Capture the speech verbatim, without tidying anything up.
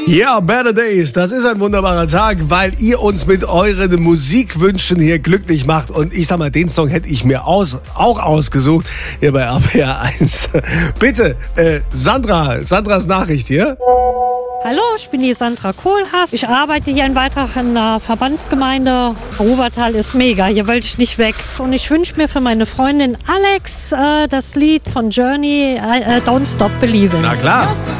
Ja, Better Days, das ist ein wunderbarer Tag, weil ihr uns mit euren Musikwünschen hier glücklich macht. Und ich sag mal, den Song hätte ich mir aus, auch ausgesucht hier bei A P R eins. Bitte, äh, Sandra, Sandras Nachricht hier. Hallo, ich bin die Sandra Kohlhaas. Ich arbeite hier in Waldach in der Verbandsgemeinde. Ruwertal ist mega, hier will ich nicht weg. Und ich wünsche mir für meine Freundin Alex äh, das Lied von Journey, äh, Don't Stop Believing. Na klar.